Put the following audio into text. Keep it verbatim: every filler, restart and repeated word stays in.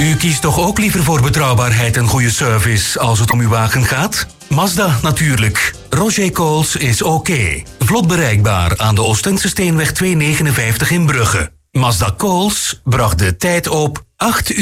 U kiest toch ook liever voor betrouwbaarheid en goede service als het om uw wagen gaat? Mazda natuurlijk. Roger Coles is oké. Vlot bereikbaar aan de Oostense Steenweg tweehonderdnegenenvijftig in Brugge. Mazda Coles bracht de tijd op acht uur.